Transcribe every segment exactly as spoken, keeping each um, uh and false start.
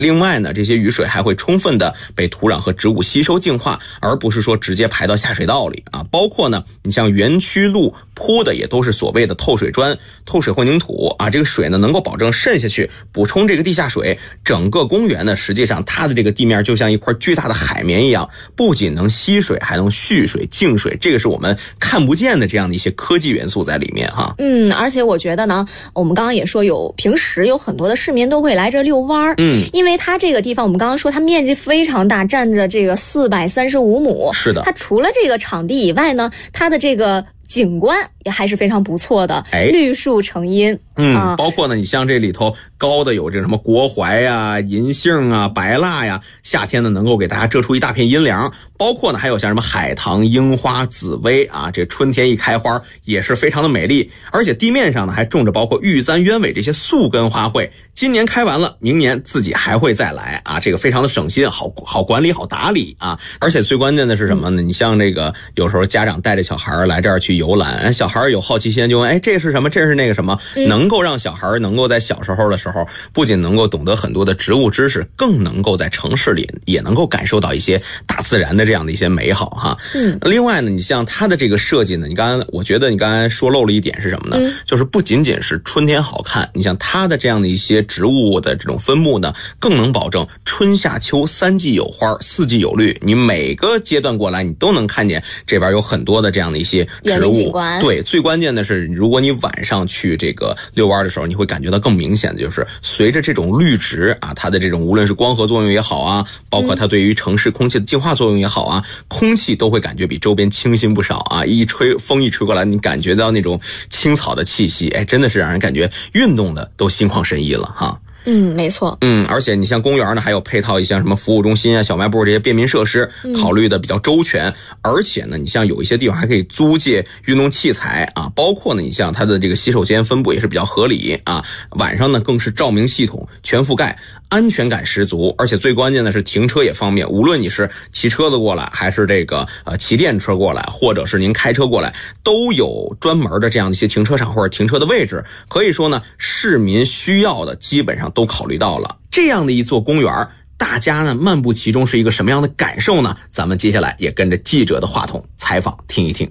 另外呢，这些雨水还会充分的被土壤和植物吸收净化，而不是说直接排到下水道里啊。包括呢，你像园区路铺的也都是所谓的透水砖、透水混凝土啊，这个水呢能够保证渗下去，补充这个地下水。整个公园呢，实际上它的这个地面就像一块巨大的海绵一样，不仅能吸水，还能蓄水、净水，这个是我们看不见的这样的一些科技元素在里面哈。 嗯，而且我觉得呢，我们刚刚也说有平时有很多的市民都会来这遛弯儿，嗯，因为它这个地方我们刚刚说它面积非常大，占着这个四百三十五亩。 是的， 它除了这个场地以外呢，它的这个景观也还是非常不错的，哎，绿树成荫。 嗯、啊，包括呢，你像这里头高的有这什么国槐呀、银杏啊、白蜡呀，夏天呢能够给大家遮出一大片阴凉。包括呢还有像什么海棠、樱花、紫薇啊，这春天一开花也是非常的美丽。而且地面上呢还种着包括玉簪、鸢尾这些宿根花卉，今年开完了，明年自己还会再来啊，这个非常的省心，好好管理、好打理啊。而且最关键的是什么呢？你像这个有时候家长带着小孩来这儿去游览，小孩有好奇心就问，哎，这是什么？这是那个什么？能够让小孩能够在小时候的时候，不仅能够懂得很多的植物知识，更能够在城市里也能够感受到一些大自然的这样的一些美好哈。嗯，另外呢，你像它的这个设计呢，你刚才我觉得你刚才说漏了一点是什么呢？嗯、就是不仅仅是春天好看，你像它的这样的一些植物的这种分布呢，更能保证春夏秋三季有花，四季有绿。你每个阶段过来，你都能看见这边有很多的这样的一些植物。对，最关键的是，如果你晚上去这个遛弯的时候，你会感觉到更明显的就是随着这种绿植啊，它的这种无论是光合作用也好啊，包括它对于城市空气的净化作用也好啊，空气都会感觉比周边清新不少啊。一吹风一吹过来，你感觉到那种青草的气息，哎，真的是让人感觉运动的都心旷神怡了哈。 嗯，没错。 嗯，而且你像公园呢，还有配套一些什么服务中心啊、小卖部这些便民设施，考虑的比较周全。嗯、而且呢，你像有一些地方还可以租借运动器材啊，包括呢，你像它的这个洗手间分布也是比较合理啊。晚上呢，更是照明系统全覆盖，安全感十足。而且最关键的是停车也方便，无论你是骑车子过来，还是这个呃骑电车过来，或者是您开车过来，都有专门的这样的一些停车场或者停车的位置。可以说呢，市民需要的基本上都考虑到了。这样的一座公园，大家呢漫步其中是一个什么样的感受呢？咱们接下来也跟着记者的话筒采访听一听。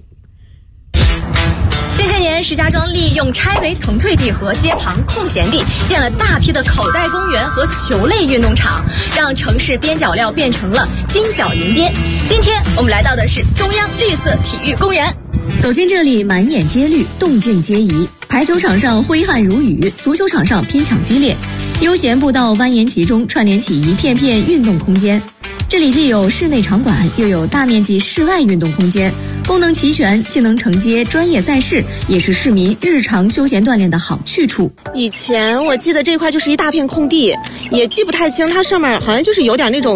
近些年，石家庄利用拆为腾退地和街旁空闲地，建了大批的口袋公园和球类运动场，让城市边角料变成了金角银边。今天我们来到的是中央绿色体育公园。 走进这里，满眼皆绿，动静皆宜。排球场上挥汗如雨，足球场上拼抢激烈，悠闲步道蜿蜒其中，串联起一片片运动空间。这里既有室内场馆，又有大面积室外运动空间，功能齐全，既能承接专业赛事，也是市民日常休闲锻炼的好去处。 以前我记得这块就是一大片空地，也记不太清它上面好像就是有点那种